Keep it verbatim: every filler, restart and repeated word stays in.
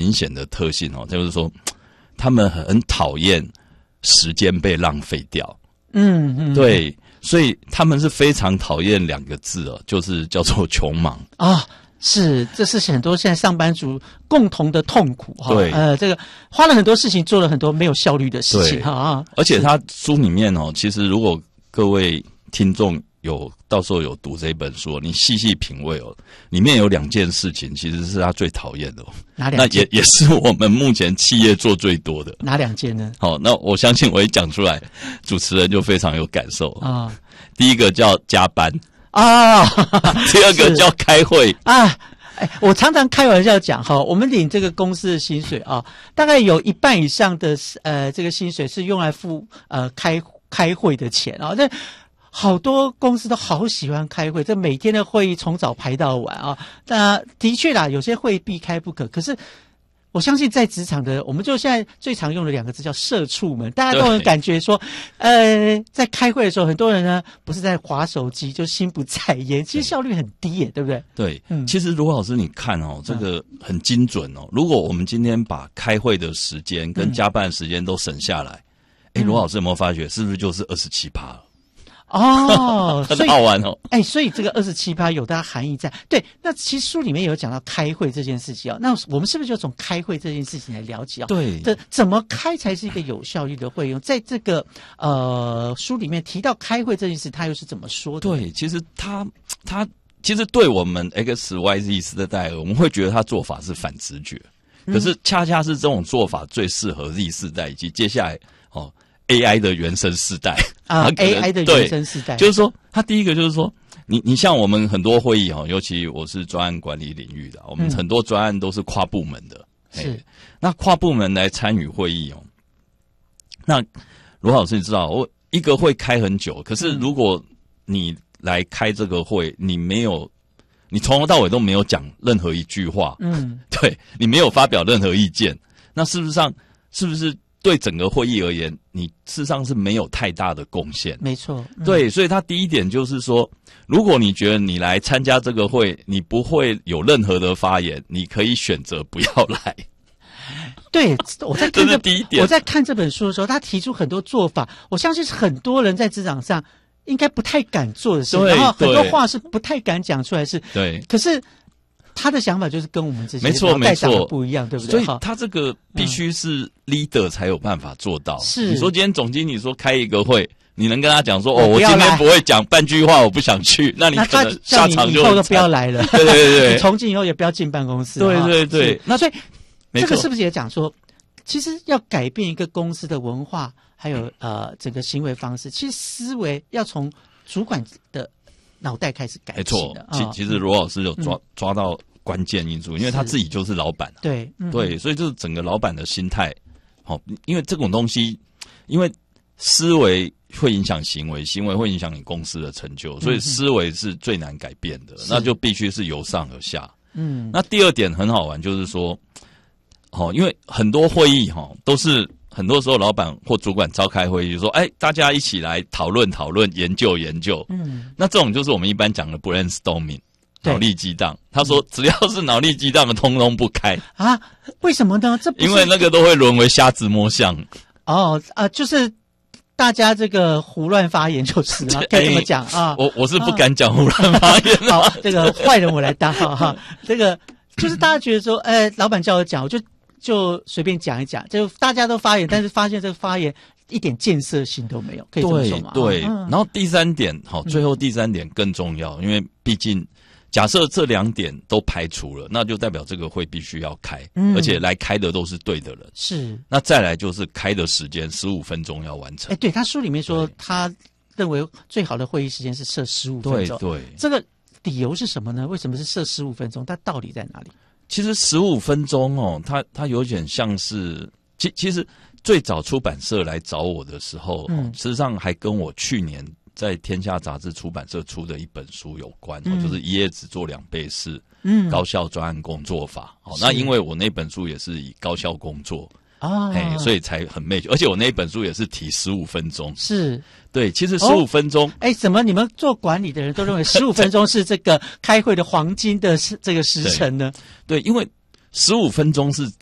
明显的特性哦，就是说他们很讨厌时间被浪费掉。 嗯嗯， 对，所以他们是非常讨厌两个字哦，就是叫做穷忙啊。是，这是很多现在上班族共同的痛苦哈。 对， 呃，这个花了很多事情，做了很多没有效率的事情哈啊。 而且他书里面哦，其实如果各位听众有到时候有读这本书，你细细品味哦，里面有两件事情其实是他最讨厌的哦。 哪两件？ 那也也是我们目前企业做最多的。 哪两件呢？ 好，那我相信我一讲出来，主持人就非常有感受啊。 第一个叫加班。 啊， 第二个叫开会啊，哎，我常常开玩笑讲哈，我们领这个公司的薪水啊，大概有一半以上的呃这个薪水是用来付呃开开会的钱啊。这好多公司都好喜欢开会，这每天的会议从早排到晚啊。那的确啦，有些会避开不可，可是我相信在职场的，我们就现在最常用的两个字叫社畜们，大家都很感觉说，呃，在开会的时候，很多人呢不是在滑手机，就心不在焉，其实效率很低耶，对不对？ 对， 嗯， 其实罗老师你看哦，这个很精准哦。如果我们今天把开会的时间跟加班的时间都省下来，哎、嗯，罗老师有没有发觉，是不是就是二十七趴了？ 哦， 很好玩哦。 哎，所以这个二十七趴有它含义在。对，那其实书里面有讲到开会这件事情哦，那我们是不是就从开会这件事情来了解哦？ 对， 这怎么开才是一个有效率的会用？在这个呃书里面提到开会这件事，他又是怎么说的？ 对，其实他他其实对我们 X Y Z 世代，我们会觉得他做法是反直觉，可是恰恰是这种做法最适合 Z 世代以及接下来哦。A I 的原生世代啊 ，A I 的原生世代， 就是说，它第一个就是说，你你像我们很多会议哦，尤其我是专案管理领域的，我们很多专案都是跨部门的， 嗯、是那跨部门来参与会议哦。那罗老师你知道，我一个会开很久，可是如果你来开这个会，你没有，你从头到尾都没有讲任何一句话， 嗯， 对你没有发表任何意见，那事实上是不是？对整个会议而言，你事实上是没有太大的贡献。 没错，嗯、 对，所以他第一点就是说，如果你觉得你来参加这个会，你不会有任何的发言，你可以选择不要来。 对，我在看这这是第一点， 我在看这本书的时候，他提出很多做法，我相信是很多人在职场上应该不太敢做的事，然后很多话是不太敢讲出来的事。 对， 可是。他的想法就是跟我们这些没错没错不一样，对不对？ 所以他这个必须是 leader 才有办法做到。 是、嗯， 你说今天总经理说开一个会，你能跟他讲说哦，我今天不会讲半句话，我不想去，那你可能下场就以后都不要来了。 对对对， 你从今以后也不要进办公室。 对对对， 那所以这个是不是也讲说，其实要改变一个公司的文化，还有呃整个行为方式，其实思维要从主管的脑袋开始改进的。 没错，其其实罗老师有抓、嗯、抓到。关键因素，因为他自己就是老板、啊， 对、嗯、 对，所以就是整个老板的心态，好、哦，因为这种东西，因为思维会影响行为，行为会影响你公司的成就，所以思维是最难改变的，嗯、那就必须是由上而下。嗯，那第二点很好玩，就是说，哦，因为很多会议哈、哦、都是很多时候老板或主管召开会议，就说，哎，大家一起来讨论讨论，研究研究。嗯，那这种就是我们一般讲的 brainstorming。脑力激荡，他说只要是脑力激荡的，通通不开啊？为什么呢？这不是因为那个都会沦为瞎子摸象。 哦啊、呃，就是大家这个胡乱发言就是了，可以这么讲啊。 我我是不敢讲胡乱发言、啊。 好，这个坏人我来当哈哈。这个就是大家觉得说，哎，老板叫我讲，我就就随便讲一讲，就大家都发言，但是发现这个发言一点建设性都没有，可以这么说吗？ 对对、 嗯。 然后第三点，好，最后第三点更重要，因为毕竟。假设这两点都排除了，那就代表这个会必须要开、嗯，而且来开的都是对的人。 是， 那再来就是开的时间十五分钟要完成。 哎，对他书里面说，他认为最好的会议时间是设十五分钟。 对对， 这个理由是什么呢？为什么是设十五分钟？它道理在哪里？ 其实十五分钟哦，它它有点像是，其其实最早出版社来找我的时候，嗯，事实上还跟我去年。在天下杂志出版社出的一本书有关、嗯、就是一页只做两倍事，嗯，高效专案工作法。哦，那因为我那本书也是以高效工作啊，哎，所以才很 match， 而且我那本书也是提十五分钟， 是对，其实十五分钟， 哎、哦，怎么你们做管理的人都认为十五分钟是这个开会的黄金的这个时辰呢？ 对，对，因为十五分钟是